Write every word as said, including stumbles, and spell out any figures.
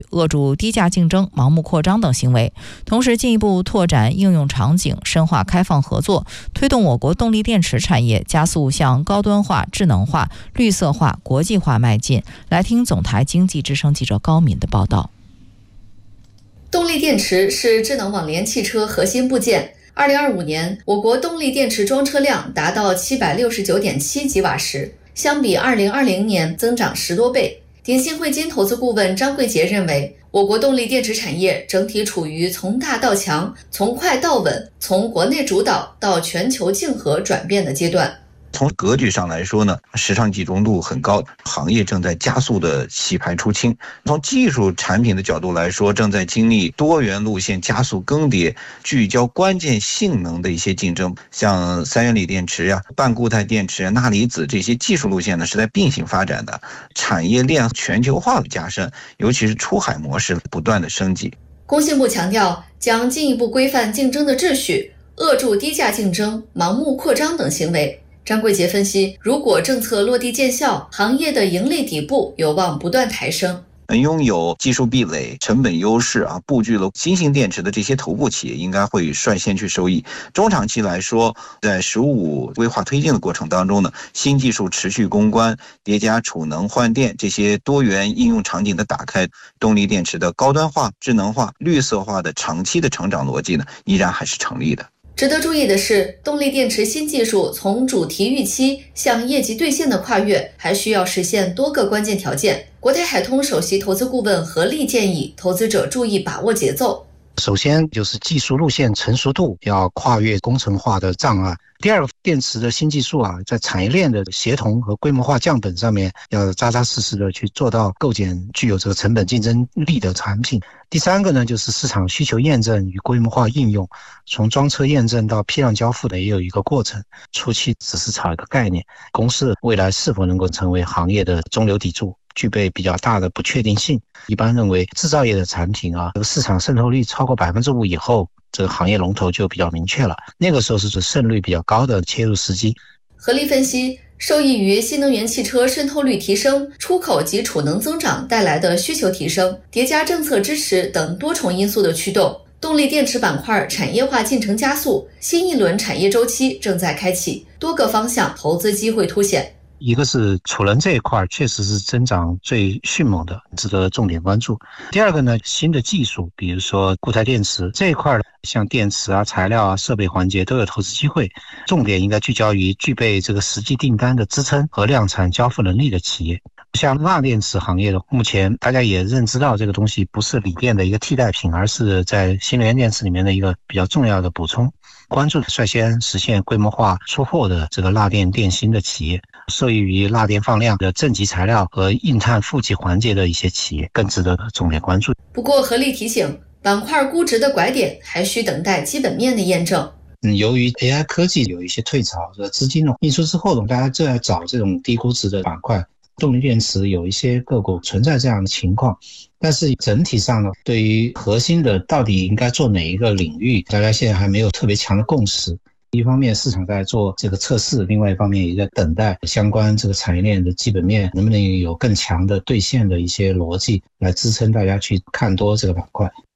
扼住低价竞争、盲目扩张等行为，同时进一步拓展应用场景，深化开放合作，推动我国动力电池产业加速向高端化、智能化、绿色化、国际化迈进。来听总台经济之声记者高敏的报道。 动力电池是智能网联汽车核心部件。二零二五年，我国动力电池装车量达到七百六十九点七吉瓦时，相比二零二零年增长十多倍。鼎新汇金投资顾问张桂杰认为，我国动力电池产业整体处于从大到强、从快到稳、从国内主导到全球竞合转变的阶段。 从格局上来说呢，市场集中度很高，行业正在加速的洗牌出清。从技术产品的角度来说，正在经历多元路线加速更迭，聚焦关键性能的一些竞争，像三元锂电池呀、半固态电池、钠离子这些技术路线呢是在并行发展的，产业链全球化的加深，尤其是出海模式不断的升级。 工信部强调，将进一步规范竞争的秩序，扼住低价竞争、盲目扩张等行为。张桂杰分析，如果政策落地见效，行业的盈利底部有望不断抬升。 拥有技术壁垒、成本优势啊，布局了新型电池的这些头部企业应该会率先去受益。中长期来说，在“十五五”规划推进的过程当中呢，新技术持续攻关，叠加储能换电这些多元应用场景的打开，动力电池的高端化、智能化、绿色化的长期的成长逻辑呢，依然还是成立的。 值得注意的是，动力电池新技术从主题预期向业绩兑现的跨越，还需要实现多个关键条件。国泰海通首席投资顾问何立建议投资者注意把握节奏。 首先就是技术路线成熟度要跨越工程化的障碍。第二个，电池的新技术啊，在产业链的协同和规模化降本上面，要扎扎实实的去做到构建具有这个成本竞争力的产品。第三个呢，就是市场需求验证与规模化应用，从装车验证到批量交付的也有一个过程。初期只是炒一个概念，公司未来是否能够成为行业的中流砥柱，具备比较大的不确定性。一般认为，制造业的产品啊，这个市场渗透率超过百分之五以后，这个行业龙头就比较明确了，那个时候是胜率比较高的切入时机。 何立分析，受益于新能源汽车渗透率提升、出口及储能增长带来的需求提升，叠加政策支持等多重因素的驱动，动力电池板块产业化进程加速，新一轮产业周期正在开启，多个方向投资机会凸显。 一个是储能这一块确实是增长最迅猛的，值得重点关注。第二个呢，新的技术，比如说固态电池这一块，像电池啊、材料啊、设备环节都有投资机会，重点应该聚焦于具备这个实际订单的支撑和量产交付能力的企业。像钠电池行业的，目前大家也认知到这个东西不是锂电的一个替代品，而是在新能源电池里面的一个比较重要的补充。关注率先实现规模化出货的这个钠电电芯的企业，受益于钠电放量的正极材料和硬碳负极环节的一些企业，更值得重点关注。 不过何立提醒，板块估值的拐点还需等待基本面的验证。 嗯，由于 A I 科技有一些退潮，这资金溢出之后呢，大家就在找这种低估值的板块。动力电池有一些个股存在这样的情况，但是整体上呢，对于核心的到底应该做哪一个领域，大家现在还没有特别强的共识。一方面市场在做这个测试，另外一方面也在等待相关这个产业链的基本面能不能有更强的兑现的一些逻辑来支撑大家去看多这个板块。